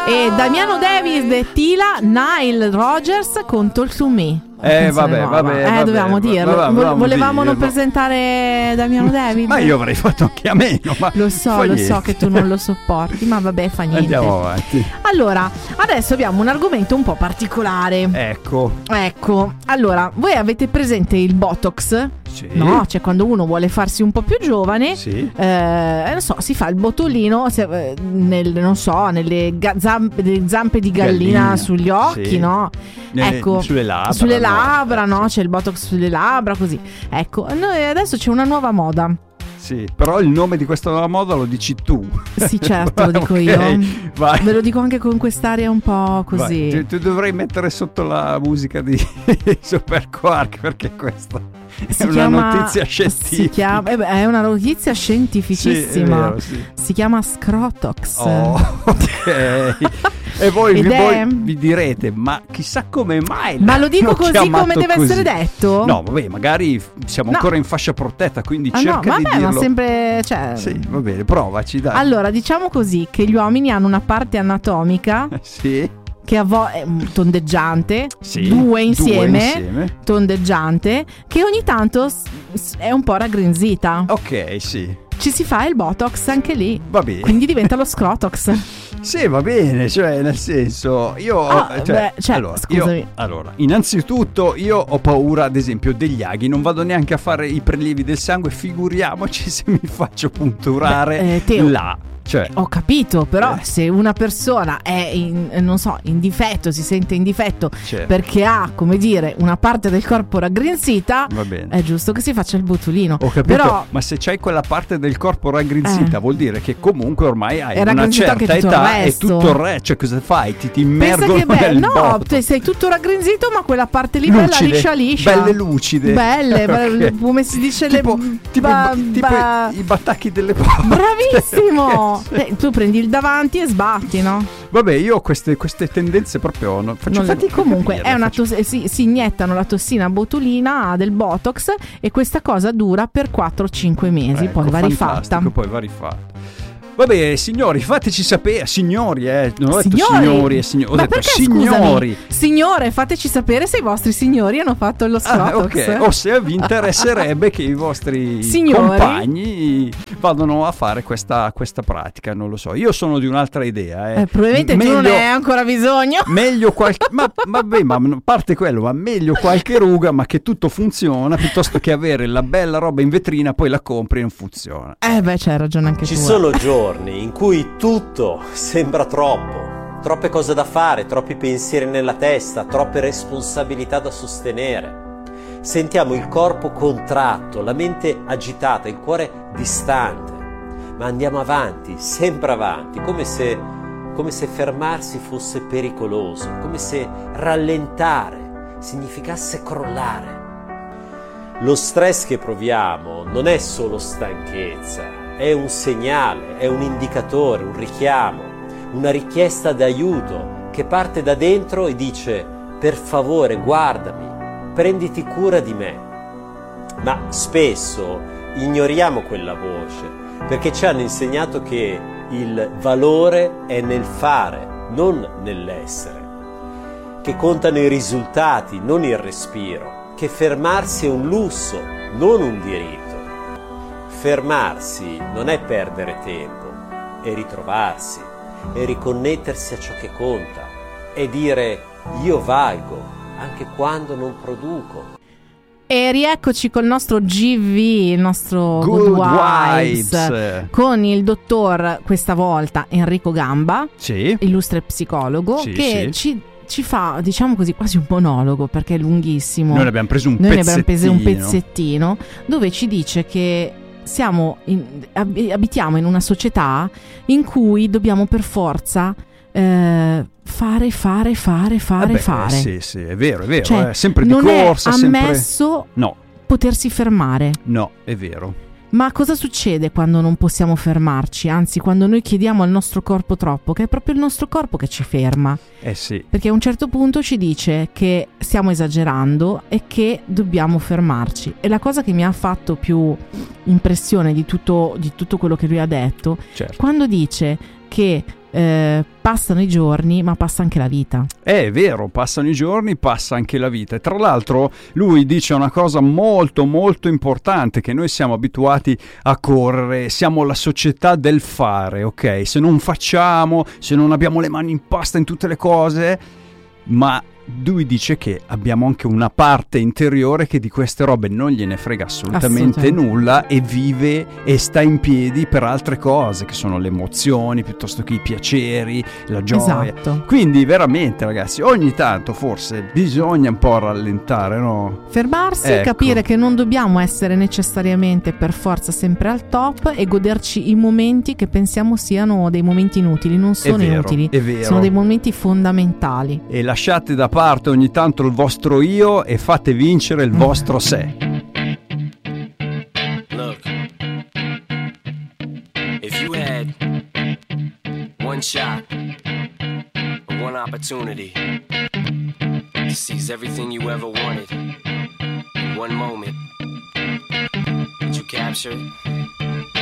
E Damiano Davis e Tila, Nile Rodgers con Talk to Me. Vabbè, dovevamo dirlo. Volevamo non presentare Damiano Davis. Ma io avrei fatto anche a meno. Ma lo so che tu non lo sopporti, ma vabbè, fa niente. Andiamo avanti. Allora, adesso abbiamo un argomento un po' particolare. Ecco. Allora, voi avete presente il Botox? Sì. No, cioè quando uno vuole farsi un po' più giovane, sì. Non so, si fa il botolino nelle zampe di gallina sugli occhi, sì. No? Ecco, sulle labbra, no? C'è il Botox sulle labbra, così. Ecco, noi adesso c'è una nuova moda. Sì, però il nome di questa nuova moda lo dici tu. Sì, certo, lo dico io. Vai. Ve lo dico anche con quest'aria un po' così. Vai. Tu dovrei mettere sotto la musica di Super Quark, perché questa è una notizia scientifica. È una notizia scientificissima. Sì, sì. Si chiama Scrotox. Oh, ok. E voi vi direte, ma chissà come mai. Ma lo dico così come deve essere detto? No, vabbè, magari siamo ancora in fascia protetta, quindi cerca di dirlo. Ma sempre, cioè... Sì, va bene, provaci, dai. Allora, diciamo così, che gli uomini hanno una parte anatomica sì. Che è tondeggiante, sì, due insieme, tondeggiante, che ogni tanto è un po' raggrinzita. Ok, sì. Ci si fa il Botox anche lì. Va bene. Quindi diventa lo Scrotox. Sì, va bene, cioè nel senso allora, innanzitutto io ho paura, ad esempio, degli aghi, non vado neanche a fare i prelievi del sangue, figuriamoci se mi faccio punturare là. Cioè, ho capito, però se una persona è in difetto, si sente in difetto, perché ha, come dire, una parte del corpo raggrinzita, va bene. È giusto che si faccia il botulino. Ho capito, però, ma se c'hai quella parte del corpo raggrinzita vuol dire che comunque ormai hai una certa età e tutto il resto, cioè cosa fai? Ti immergono nel botto. Sei tutto raggrinzito, ma quella parte lì lucide, bella liscia. Belle lucide. Belle, come si dice, tipo i battacchi delle porte. Bravissimo! Tu prendi il davanti e sbatti, no? Vabbè, io queste tendenze proprio faccio fatica. Comunque si iniettano la tossina botulina del Botox e questa cosa dura per 4-5 mesi, poi va rifatta. Vabbè, signori, fateci sapere. Signori, non ho detto signori. Ho detto signori. Signore, fateci sapere se i vostri signori hanno fatto lo Scrotox. Ok, o se vi interesserebbe che i vostri compagni vadano a fare questa pratica, non lo so. Io sono di un'altra idea. Probabilmente tu non hai ancora bisogno. Meglio qualche... ma a parte quello, ma meglio qualche ruga, ma che tutto funziona, piuttosto che avere la bella roba in vetrina, poi la compri e non funziona. C'hai ragione anche tu. Ci sono giorni in cui tutto sembra troppe cose da fare, troppi pensieri nella testa, troppe responsabilità da sostenere. Sentiamo il corpo contratto, la mente agitata, il cuore distante, ma andiamo avanti, sempre avanti, come se fermarsi fosse pericoloso, come se rallentare significasse crollare. Lo stress che proviamo non è solo stanchezza, è un segnale, è un indicatore, un richiamo, una richiesta d'aiuto che parte da dentro e dice: per favore, guardami, prenditi cura di me. Ma spesso ignoriamo quella voce perché ci hanno insegnato che il valore è nel fare, non nell'essere, che contano i risultati, non il respiro, che fermarsi è un lusso, non un diritto. Fermarsi non è perdere tempo, è ritrovarsi, è riconnettersi a ciò che conta, è dire io valgo anche quando non produco. E rieccoci col nostro GV, il nostro Good Vibes, con il dottor, questa volta Enrico Gamba, illustre psicologo, che ci fa, diciamo così, quasi un monologo, perché è lunghissimo. Noi ne abbiamo preso un pezzettino dove ci dice che abitiamo in una società in cui dobbiamo per forza fare. Sì, è vero, cioè, è sempre di non corsa, è ammesso potersi fermare. No, è vero. Ma cosa succede quando non possiamo fermarci? Anzi, quando noi chiediamo al nostro corpo troppo, che è proprio il nostro corpo che ci ferma. Sì. Perché a un certo punto ci dice che stiamo esagerando e che dobbiamo fermarci. E la cosa che mi ha fatto più impressione di tutto quello che lui ha detto, quando dice che passano i giorni, ma passa anche la vita. È vero, passano i giorni, passa anche la vita. E tra l'altro lui dice una cosa molto molto importante, che noi siamo abituati a correre, siamo la società del fare, ok? Se non facciamo, se non abbiamo le mani in pasta in tutte le cose, ma lui dice che abbiamo anche una parte interiore che di queste robe non gliene frega assolutamente nulla e vive e sta in piedi per altre cose, che sono le emozioni piuttosto che i piaceri, la gioia. Esatto. Quindi veramente, ragazzi, ogni tanto forse bisogna un po' rallentare, no? Fermarsi, ecco. Capire che non dobbiamo essere necessariamente per forza sempre al top e goderci i momenti che pensiamo siano dei momenti inutili. Non sono inutili, è vero. Sono dei momenti fondamentali. E lasciate da parte ogni tanto il vostro io e fate vincere il vostro sé. Look, if you had one shot, one opportunity to seize everything you ever wanted in one moment, did you capture it?